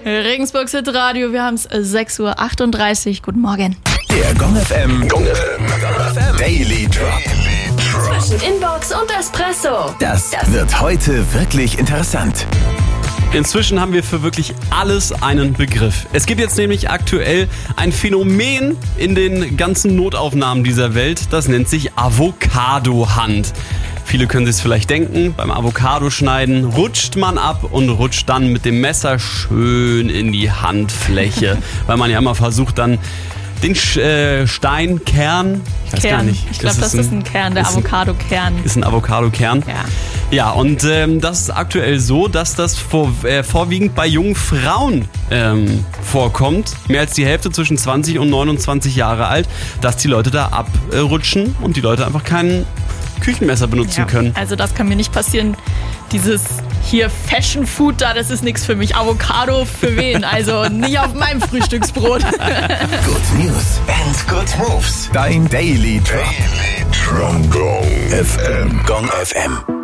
Regensburgs Hitradio, wir haben es 6:38 Uhr. Guten Morgen. Der Gong FM Daily Drop. Zwischen Inbox und Espresso. Das wird heute wirklich interessant. Inzwischen haben wir für wirklich alles einen Begriff. Es gibt jetzt nämlich aktuell ein Phänomen in den ganzen Notaufnahmen dieser Welt, das nennt sich Avocado-Hand. Viele können sich es vielleicht denken, beim Avocado-Schneiden rutscht man ab und rutscht dann mit dem Messer schön in die Handfläche, weil man ja immer versucht dann den Steinkern, ich weiß gar nicht. Ich glaube, das ist ein Kern, der Avocado-Kern. Ist ein Avocado-Kern. Ja. Ja, und das ist aktuell so, dass das vorwiegend bei jungen Frauen vorkommt. Mehr als die Hälfte zwischen 20 und 29 Jahre alt, dass die Leute da abrutschen und die Leute einfach kein Küchenmesser benutzen können. Also das kann mir nicht passieren. Dieses hier Fashion Food da, das ist nichts für mich. Avocado für wen? Also nicht auf meinem Frühstücksbrot. Good News and Good Moves. Dein Daily Drop. Gong FM.